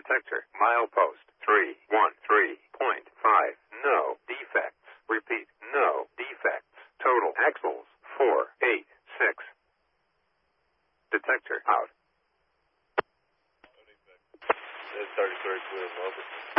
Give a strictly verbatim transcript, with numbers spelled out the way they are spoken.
Detector, milepost, three one three point five. No defects. Repeat, no defects. Total axles, four eight six. Detector, out. It's thirty-three, Will Mother.